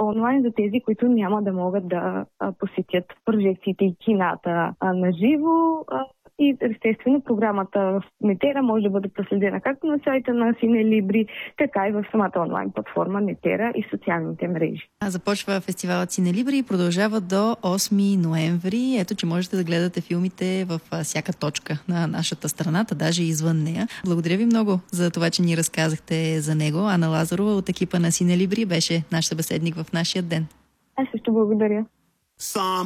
онлайн за тези, които няма да могат да посетят прожекциите и кината на живо. И естествено програмата в Нетера може да бъде проследена както на сайта на Синелибри, така и в самата онлайн платформа Нетера и социалните мрежи. Започва фестивалът Синелибри и продължава до 8 ноември. Ето, че можете да гледате филмите в всяка точка на нашата страна, даже извън нея. Благодаря ви много за това, че ни разказахте за него. Ана Лазарова от екипа на Синелибри беше наш събеседник в нашия ден. Аз също благодаря.